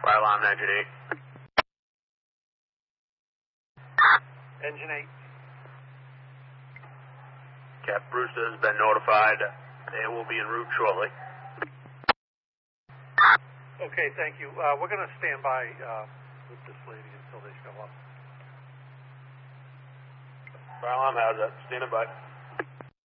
Fire alarm, Engine 8. Engine 8. Cap Brewster has been notified. They will be en route shortly. Okay, thank you. We're going to stand by with this lady until they show up. Fire alarm has that. Standing by.